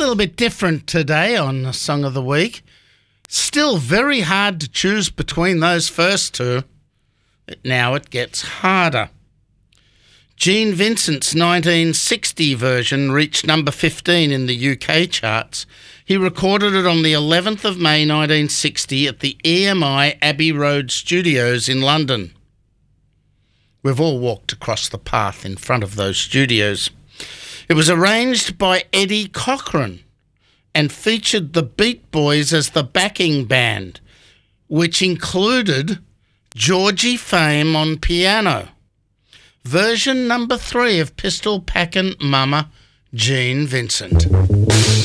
little bit different today on Song of the Week. Still very hard to choose between those first two. But now it gets harder. Gene Vincent's 1960 version reached number 15 in the UK charts. He recorded it on the 11th of May 1960 at the EMI Abbey Road Studios in London. We've all walked across the path in front of those studios. It was arranged by Eddie Cochran and featured the Beat Boys as the backing band, which included Georgie Fame on piano. Version number 3 of Pistol Packin' Mama, Gene Vincent.